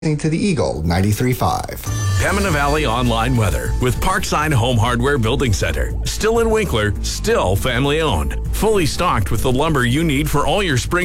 To the Eagle 93.5. Pembina Valley Online Weather with Parkside Home Hardware Building Center. Still in Winkler, still family owned. Fully stocked with the lumber you need for all your spring